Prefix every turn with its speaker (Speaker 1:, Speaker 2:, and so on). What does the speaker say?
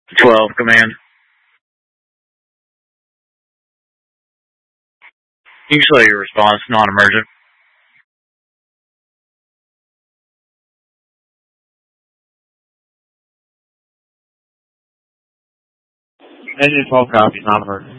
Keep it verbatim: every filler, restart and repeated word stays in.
Speaker 1: twelve, command. Usually your response non-emergent.
Speaker 2: Engine twelve copies, non-emergent.